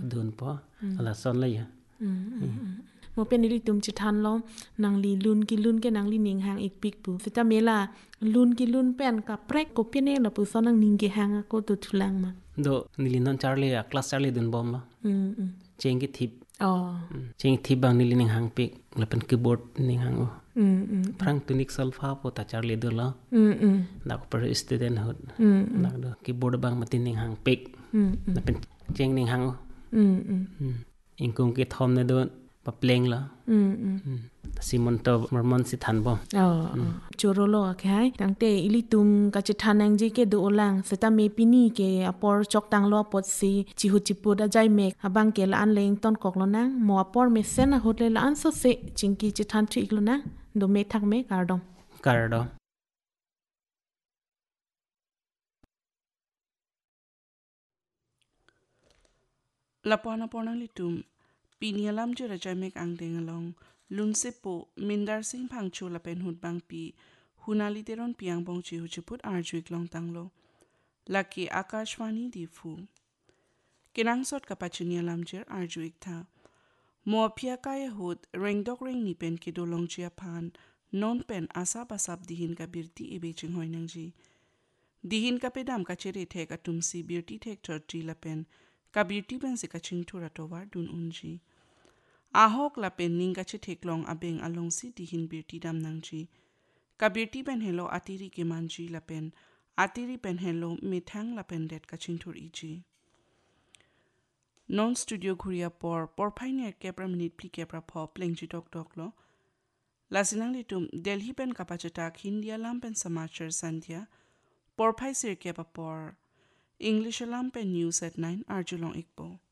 เดินปอละซ้อนเลยโมเป็นลิตุมจิทันล้อนางลีลุนกิลุนแกนางลีนิงหางอีกปิกปูฟิตาเมลาลุนกิลุนเป็นกับเปรกก็เปียเนละปูซ้อนนางนิงเกหางก็ตุทุลังมาโดนิลินนอนจาร์ลีอะคลาสจาร์ลีดุนบอมละเจงกิทิบเจงทิบบางนิลินิงหางปิกละเป็นคีย์บอร์ดนิงหางพรังตุนิกซัลฟาโปตาจาร์ลีดุละนักประสตูเดนฮุดนักดูคีย์บอร์ดบางมาตินิงหางปิกละเป็นเจงนิงหางอิงกุงกิทอมเนโดปะเพลงละซิมอนโตมอร์มอนสิทันบ่จูโรโลอะค่ะตั้งแต่อิลิตุมกะจิทันแองจีเกดูโอลังสตาเมปินีเกอปอร์จอกตังโลปอดซีจิหุจิปูดะใจเมกอะบังเกละอันเลงต้นกอกโลนังมอปอร์เมเซนอะฮดเลละอันโซเซจิงกีจิทันทริกโลนะโดเมทักเมการดอมละปอนะปอนังลิตุมปีนี้ลำจุระใจเมกอังเดงลองลุนเซโปมินดาร์ซิงพังชูละเป็นหุดบางปีหุนาลิเตรอนปียังบงจิหุจิพุดอาร์จุกลองตังโลลักกีอากาศวานีดีฟูกินังสดกับปัจจุบันลำเจออาร์จุกท่ามัวเพียกายหุดเริงดอกเริงนี่เป็นกิโดลองเจียพานนอนเป็นอาซาบาซับดีหินกับบิรตีเอเบจิงหอยนังจีดีหินกับเป็ดดำกับเชริเทกับตุมซีบิรตีเทกจอร์จีละเป็นกับบิรตีเป็นสิกับชิงทุระตัววาดุนอุนจีอาฮอกละเป็นนิงกะเชเทกลองอเบงอลงซีดีหินบิรตีดำนังจีกับบิรตีเป็นเฮโลอาติริเกมันจีละเป็นอาติริเป็นเฮโลเมทังละเป็นเด็ดกับชิงทุรอีจีนอนสตูดิโอคุริยาปอร์ไพเนียแกปรามินิตพลีแกปราพอเพลงจีดอกโลลาสินังลิตุมเดลฮีเป็นกับปัจจตักฮินเดียลัมเป็นสมาชิกสันเดียปอร์ไพเสียแกปปอร์อังกฤษลัมเป็นนิวส์at 9อาร์จุลองอีกโบ